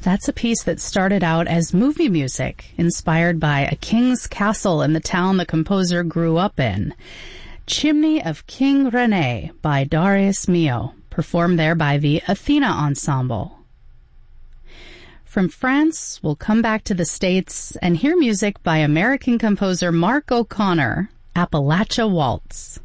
That's a piece that started out as movie music, inspired by a king's castle in the town the composer grew up in. Chimney of King Rene by Darius Milhaud, performed there by the Athena Ensemble. From France, we'll come back to the States and hear music by American composer Mark O'Connor, Appalachia Waltz.